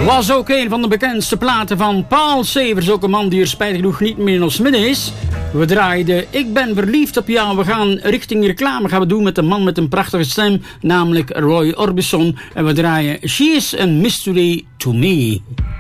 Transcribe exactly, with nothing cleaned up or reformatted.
Was ook een van de bekendste platen van Paul Severs, ook een man die er spijtig genoeg niet meer in ons midden is. We draaiden Ik ben verliefd op jou. We gaan richting reclame gaan we doen met een man met een prachtige stem, namelijk Roy Orbison. En we draaien She is a Mystery to Me.